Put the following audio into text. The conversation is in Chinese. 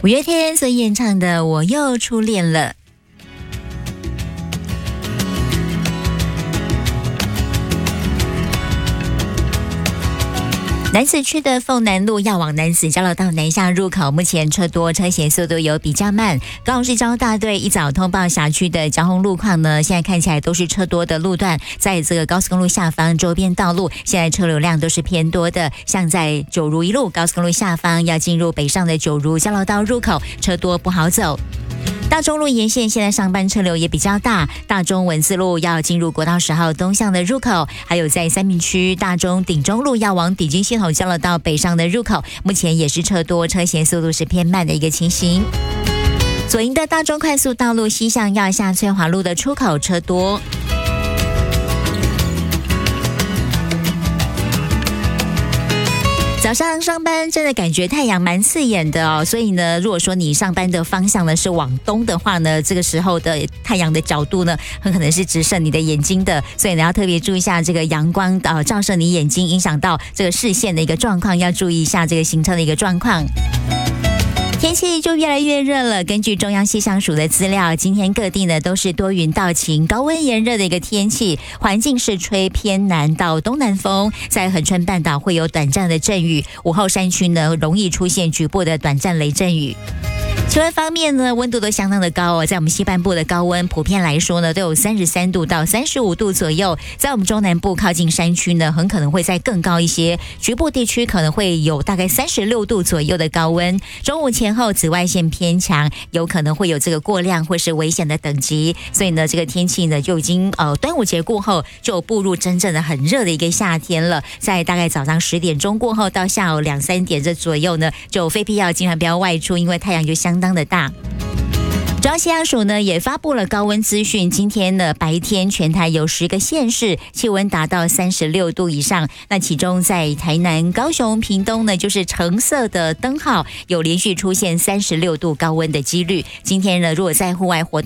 五月天所演唱的《我又初恋了》。南子区的凤南路要往南子交流道南下入口，目前车多，车行速度有比较慢。高雄市交通大队一早通报辖区的交通路况呢，现在看起来都是车多的路段，在这个高速公路下方周边道路，现在车流量都是偏多的。像在九如一路高速公路下方要进入北上的九如交流道入口，车多不好走。大中路沿线现在上班车流也比较大，大中文字路要进入国道10号东向的入口，还有在三民区大中顶中路要往底金系统交流道北上的入口，目前也是车多，车行速度是偏慢的一个情形。左营的大中快速道路西向要下翠华路的出口车多。早上上班真的感觉太阳蛮刺眼的哦，所以呢，如果说你上班的方向呢是往东的话呢，这个时候的太阳的角度呢，很可能是直射你的眼睛的，所以呢要特别注意一下这个阳光照射你眼睛，影响到这个视线的一个状况，要注意一下这个行车的一个状况。天气就越来越热了。根据中央气象署的资料，今天各地呢都是多云到晴、高温炎热的一个天气，环境是吹偏南到东南风，在恒春半岛会有短暂的阵雨，午后山区呢容易出现局部的短暂雷阵雨。气温方面呢，温度都相当的高哦，在我们西半部的高温普遍来说呢，都有33度到35度左右。在我们中南部靠近山区呢，很可能会再更高一些，局部地区可能会有大概36度左右的高温。中午前后紫外线偏强，有可能会有这个过量或是危险的等级，所以呢，这个天气呢就已经端午节过后就步入真正的很热的一个夏天了。在大概早上10点钟过后到下午2、3点这左右呢，就非必要尽量不要外出，因为太阳就相当的大。中央气象署呢也发布了高温资讯，今天呢白天全台有10个县市气温达到36度以上，那其中在台南、高雄、屏东呢就是橙色的灯号，有连续出现36度高温的几率。今天呢如果在户外活动